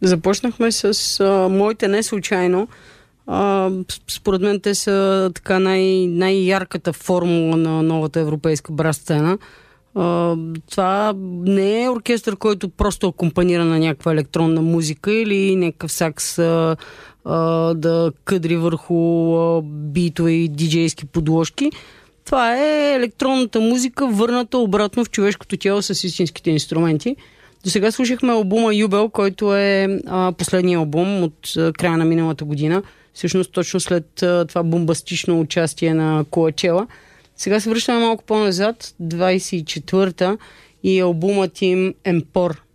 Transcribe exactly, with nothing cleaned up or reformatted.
Започнахме с а, моите не случайно. А, според мен те са така най- най-ярката формула на новата европейска брас сцена. А, това не е оркестър, който просто акомпанира на някаква електронна музика или някакъв сакс а, а, да къдри върху а, битове и диджейски подложки. Това е електронната музика, върната обратно в човешкото тяло с истинските инструменти. До сега слушахме албума Юбел, който е а, последния албум от а, края на миналата година. Всъщност точно след а, това бомбастично участие на Коачела. Сега се връщаме малко по-назад, двайсет и четвърта и албумът им Емпор.